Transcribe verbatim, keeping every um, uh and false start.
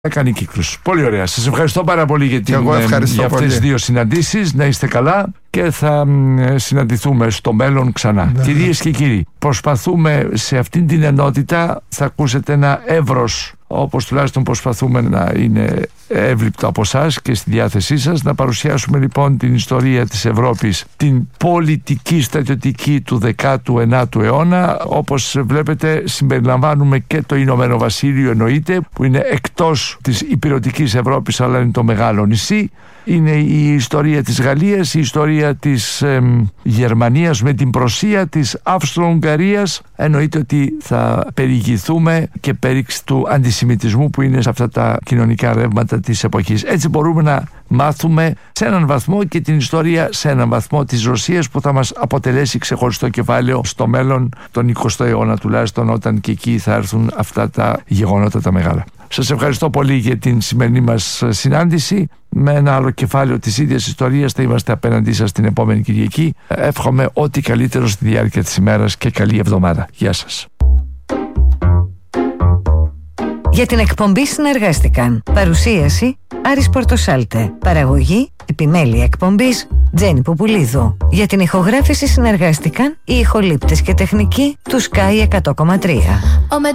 Κάνει κύκλους. Πολύ ωραία. Σας ευχαριστώ πάρα πολύ για, την, για αυτές τις δύο συναντήσεις. Να είστε καλά και θα μ, συναντηθούμε στο μέλλον ξανά. Ναι. Κυρίες και κύριοι, προσπαθούμε σε αυτήν την ενότητα, θα ακούσετε ένα εύρος, όπως τουλάχιστον προσπαθούμε να είναι εύληπτο από εσάς και στη διάθεσή σας, να παρουσιάσουμε λοιπόν την ιστορία της Ευρώπης, την πολιτική στρατιωτική του δέκατου ενάτου αιώνα. Όπως βλέπετε, συμπεριλαμβάνουμε και το Ηνωμένο Βασίλειο, εννοείται, που είναι εκτός της υπηρετικής Ευρώπης, αλλά είναι το μεγάλο νησί. Είναι η ιστορία της Γαλλίας, η ιστορία της ε, Γερμανίας με την προσία της Αυστρο-Ουγγαρίας. Εννοείται ότι θα περιηγηθούμε και πέριξη του αντισημιτισμού που είναι σε αυτά τα κοινωνικά ρεύματα της εποχής. Έτσι μπορούμε να μάθουμε σε έναν βαθμό και την ιστορία σε έναν βαθμό της Ρωσίας, που θα μας αποτελέσει ξεχωριστό κεφάλαιο στο μέλλον, τον εικοστό αιώνα τουλάχιστον, όταν και εκεί θα έρθουν αυτά τα γεγονότα τα μεγάλα. Σας ευχαριστώ πολύ για την σημερινή μας συνάντηση. Με ένα άλλο κεφάλαιο της ίδιας ιστορίας θα είμαστε απέναντί σας την επόμενη Κυριακή. Εύχομαι ό,τι καλύτερο στη διάρκεια της ημέρας και καλή εβδομάδα. Γεια σας. Για την εκπομπή συνεργάστηκαν παρουσίαση Άρης Πορτοσάλτε, παραγωγή επιμέλεια εκπομπής Τζέννη Πουπουλίδου. Για την ηχογράφηση συνεργάστηκαν οι ηχολήπτες και τεχνικοί του Sky εκατό κόμμα τρία.